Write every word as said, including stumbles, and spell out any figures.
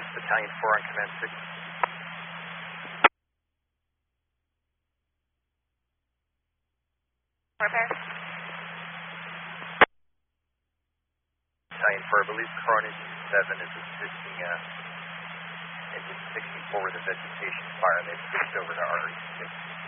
Battalion four on command six. Repair. Battalion four, I believe Carnage seven is assisting uh, engine sixty-four with a vegetation fire. They've switched over to R E six.